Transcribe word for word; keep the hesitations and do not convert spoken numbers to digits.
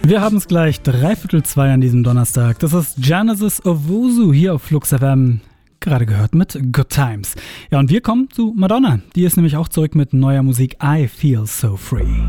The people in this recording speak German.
Wir haben es gleich dreiviertel zwei an diesem Donnerstag. Das ist Genesis Owusu hier auf Flux F M. Gerade gehört mit Good Times. Ja, und wir kommen zu Madonna. Die ist nämlich auch zurück mit neuer Musik I Feel So Free.